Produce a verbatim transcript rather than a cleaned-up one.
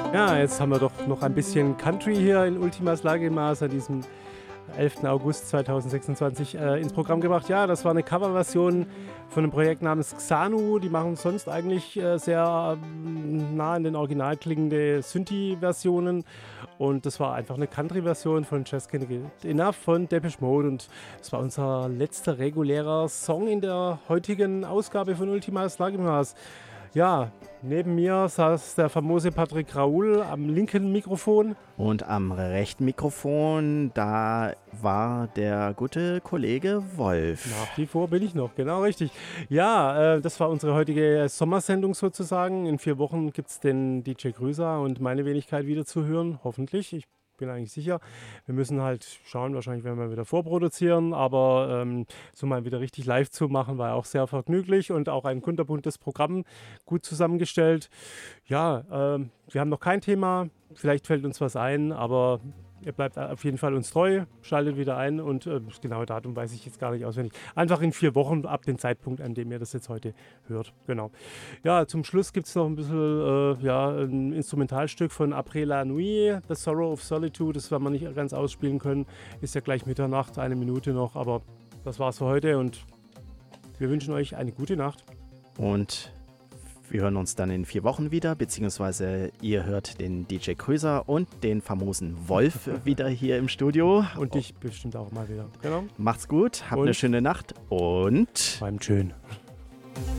Ja, jetzt haben wir doch noch ein bisschen Country hier in Ultimas Lagemaß an diesem elften August zweitausendsechsundzwanzig äh, ins Programm gebracht. Ja, das war eine Coverversion von einem Projekt namens Xanu. Die machen sonst eigentlich äh, sehr ähm, nah an den Original klingende Synthi-Versionen. Und das war einfach eine Country-Version von Just Can't Get Enough von Depeche Mode. Und das war unser letzter regulärer Song in der heutigen Ausgabe von Ultimas Lagemaß. Ja, neben mir saß der famose Patrick Raoul am linken Mikrofon. Und am rechten Mikrofon, da war der gute Kollege Wolf. Nach wie vor bin ich noch, genau richtig. Ja, äh, das war unsere heutige Sommersendung sozusagen. In vier Wochen gibt es den D J Krüser und meine Wenigkeit wieder zu hören, hoffentlich. Ich bin eigentlich sicher. Wir müssen halt schauen, wahrscheinlich werden wir wieder vorproduzieren, aber ähm, so mal wieder richtig live zu machen, war auch sehr vergnüglich und auch ein kunterbuntes Programm gut zusammengestellt. Ja, ähm, wir haben noch kein Thema, vielleicht fällt uns was ein, aber ihr bleibt auf jeden Fall uns treu, schaltet wieder ein und äh, das genaue Datum weiß ich jetzt gar nicht auswendig. Einfach in vier Wochen ab dem Zeitpunkt, an dem ihr das jetzt heute hört. Genau. Ja, zum Schluss gibt es noch ein bisschen äh, ja, ein Instrumentalstück von Après la Nuit, The Sorrow of Solitude. Das werden wir nicht ganz ausspielen können. Ist ja gleich Mitternacht, eine Minute noch, aber das war's für heute und wir wünschen euch eine gute Nacht. Und wir hören uns dann in vier Wochen wieder, beziehungsweise ihr hört den D J Krüser und den famosen Wolf wieder hier im Studio. Und dich bestimmt auch mal wieder. Genau. Macht's gut, habt und eine schöne Nacht und bleibt schön.